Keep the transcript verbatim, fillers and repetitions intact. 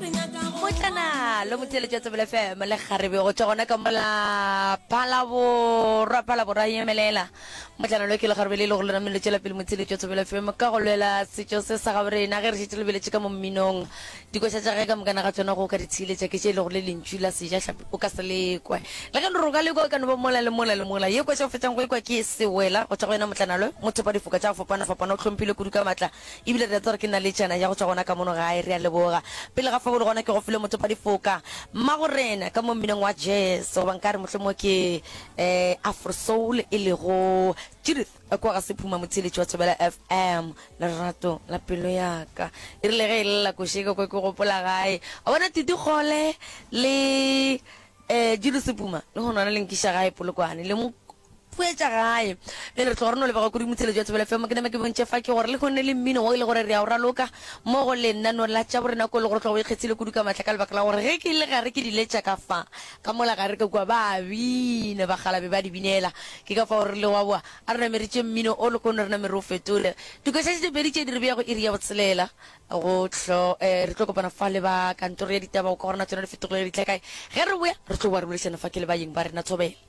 Motlana lo motele tsa Tsebele F M le kgarebe go tsona ka mola palabo ra palabo ra yemelela motlana lo ke le kgarebe le go lena mele tsela pele motele tsa Tsebele F M ka go lela setso se sa gabre na ge re tshitse le bele ka mo minong dikosha tsa ge ka mokana ga tsona go ka ditshile tsa ke tse le go le lentshula seja hlapi o ka se le kwa le ka ro ga le go ka no mola le mola le mola ye kwa tsa fetang go kwa ke se wela go tsa go ena motlana lo motho pa difuka tsa fopana fopana o tlhompile kudu ka matla ibile re tsore ke na le tsana ya go tswa gona ka mono ga e re a le boga pele ga fa go gona ke go file motho pa difuka magorena ka mo minong wa jazz so bankare motlhomo ke eh afro soul e le go Judith akwa ga sephuma motshele tsa Tsebele F M la rato la pelo yaka e re le ge la go sheka go go gopola gae a bona titi gole le eh Judith sephuma le hona le nkisha gae polokwane le mo puetsa gae le re tlorno le ba go di motshele tsa Tsebele F M ke nna ke bontse fa ke gore le gone le mmino o ile gore re a o raloka mo go le nna no la tsa borena go le gore tlo go ikgetsile kudu ka matla ka le bakla gore ge ke ile ga re ke di letsa ka fa ka mola ga re ke kwa ba bine ba gala be ba di binela ke ka fa gore le wa bua a re me re tse mmino o le go nna me ro fetole diko se se bedi tse di re bya go iri ya botselela go tlo eh re tlo kopana fa le ba kantoro ya ditaba go gore na tsona le fetogile di tlekae ge re bua re tlo wa re buisana fa ke le ba yeng ba rena Tsobele.